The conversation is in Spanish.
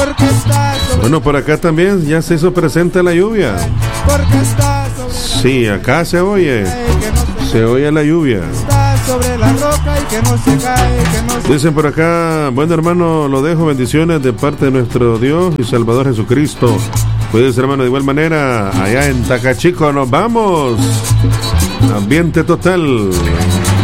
Bueno, por acá también ya se hizo presente la lluvia. Sí, acá se oye la lluvia. Dicen por acá, bueno hermano, lo dejo, bendiciones de parte de nuestro Dios y Salvador Jesucristo. Cuídense hermano, de igual manera, allá en Tacachico nos vamos. Ambiente total.